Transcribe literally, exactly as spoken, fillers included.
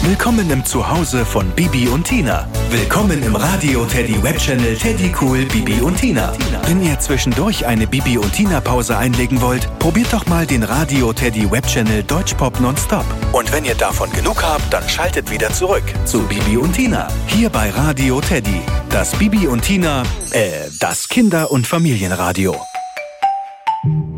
Willkommen im Zuhause von Bibi und Tina. Willkommen im Radio Teddy Webchannel Teddy Cool Bibi und Tina. Wenn ihr zwischendurch eine Bibi und Tina Pause einlegen wollt, probiert doch mal den Radio Teddy Webchannel Deutschpop Nonstop. Und wenn ihr davon genug habt, dann schaltet wieder zurück zu Bibi und Tina. Hier bei Radio Teddy. Das Bibi und Tina, äh, das Kinder- und Familienradio.